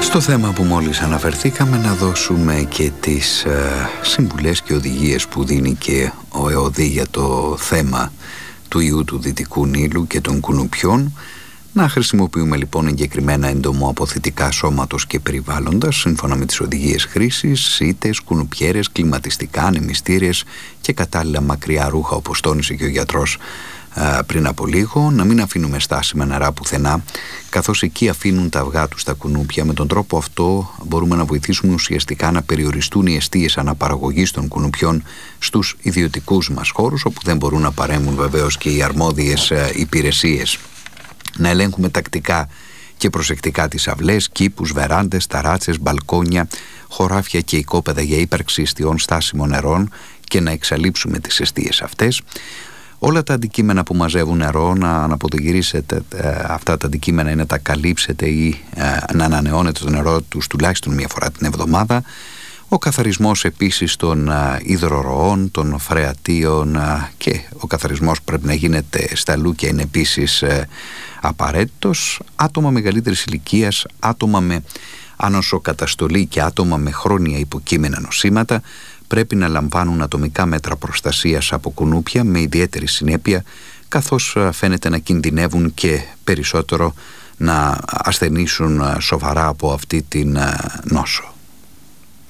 Στο θέμα που μόλις αναφερθήκαμε, να δώσουμε και τις συμβουλές και οδηγίες που δίνει και ο ΕΟΔΗ για το θέμα του ιού του Δυτικού Νείλου και των κουνουπιών. Να χρησιμοποιούμε λοιπόν εγκεκριμένα εντομοαποθητικά σώματος και περιβάλλοντας σύμφωνα με τις οδηγίες χρήσης, σίτες, κουνουπιέρες, κλιματιστικά, ανεμιστήρες και κατάλληλα μακριά ρούχα, όπως τόνισε και ο γιατρός πριν από λίγο. Να μην αφήνουμε στάσιμα νερά πουθενά, καθώς εκεί αφήνουν τα αυγά τους τα κουνούπια. Με τον τρόπο αυτό μπορούμε να βοηθήσουμε ουσιαστικά να περιοριστούν οι εστίες αναπαραγωγής των κουνουπιών στους ιδιωτικούς μας χώρους, όπου δεν μπορούν να παρέμβουν βεβαίως και οι αρμόδιες υπηρεσίες. Να ελέγχουμε τακτικά και προσεκτικά τις αυλές, κήπους, βεράντες, ταράτσες, μπαλκόνια, χωράφια και οικόπεδα για ύπαρξη εστιών στάσιμων νερών και να εξαλείψουμε τις εστίες αυτές. Όλα τα αντικείμενα που μαζεύουν νερό να αναποδογυρίσετε αυτά τα αντικείμενα ή να τα καλύψετε ή να ανανεώνετε το νερό τους τουλάχιστον μία φορά την εβδομάδα. Ο καθαρισμός επίσης των υδροροών, των φρεατίων και ο καθαρισμός πρέπει να γίνεται στα λούκια είναι επίσης απαραίτητος. Άτομα μεγαλύτερης ηλικίας, άτομα με ανοσοκαταστολή και άτομα με χρόνια υποκείμενα νοσήματα πρέπει να λαμβάνουν ατομικά μέτρα προστασίας από κουνούπια με ιδιαίτερη συνέπεια, καθώς φαίνεται να κινδυνεύουν και περισσότερο να ασθενήσουν σοβαρά από αυτή την νόσο.